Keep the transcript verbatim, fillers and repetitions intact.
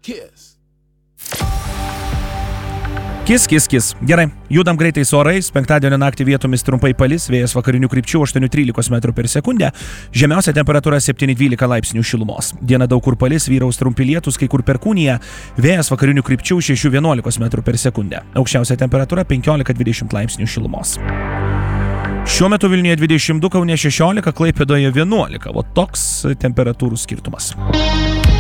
Kiss. Kis, kis, kis. Gerai, judam greitai su orais. Penktadienio naktį vietomis trumpai palis, vėjas vakarinių krypčių aštuoni trylika metrų per sekundę. Žemiausia temperatūra septyni dvylika laipsnių šilumos. Diena daug kur palis, vyraus trumpi lietus, kai kur perkūnija. Vėjas vakarinių krypčių šeši vienuolika metrų per sekundę. Aukščiausia temperatūra penkiolika dvidešimt laipsnių šilumos. Šiuo metu Vilniuje dvidešimt du, Kaune šešiolika, Klaipėdoje vienuolika. O toks temperatūrų skirtumas.